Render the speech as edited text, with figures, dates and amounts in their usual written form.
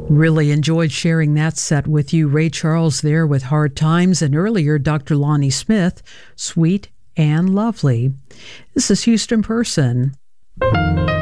Really enjoyed sharing that set with you. Ray Charles there with Hard Times, and earlier Dr. Lonnie Smith, Sweet and Lovely. This is Houston Person.